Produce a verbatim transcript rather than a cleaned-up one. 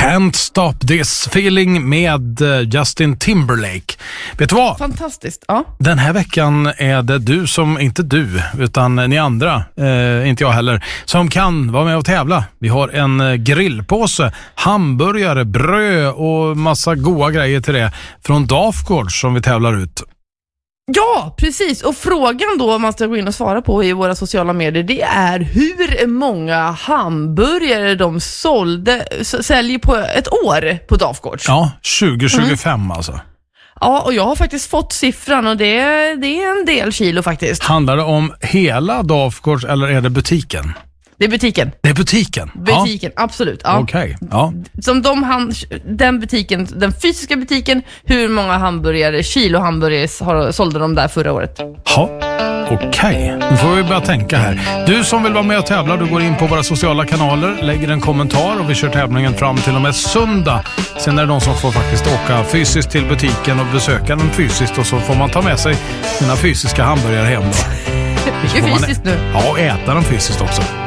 Can't Stop This Feeling med Justin Timberlake. Vet du vad? Fantastiskt, ja. Den här veckan är det du som, inte du, utan ni andra, eh, inte jag heller, som kan vara med och tävla. Vi har en grillpåse, hamburgare, bröd och massa goda grejer till det från Dafgårds som vi tävlar ut. Ja, precis. Och frågan då man ska gå in och svara på i våra sociala medier, det är hur många hamburgare de sålde, säljer på ett år på Dafgårds. Ja, tjugo tjugofem mm. alltså. Ja, och jag har faktiskt fått siffran och det, det är en del kilo faktiskt. Handlar det om hela Dafgårds eller är det butiken? Det är butiken. Det är butiken? Butiken, ja. Absolut. Ja. Okej, okay. Ja. Som de hand, den butiken, den fysiska butiken, hur många hamburgare, kilo hamburgare har, sålde de där förra året? Ja, okej. Okay. Nu får vi börja tänka här. Du som vill vara med och tävla, du går in på våra sociala kanaler, lägger en kommentar och vi kör tävlingen fram till och med söndag. Sen är det de som får faktiskt åka fysiskt till butiken och besöka den fysiskt och så får man ta med sig sina fysiska hamburgare hem då. Mycket fysiskt nu. Ja, och äta dem fysiskt också.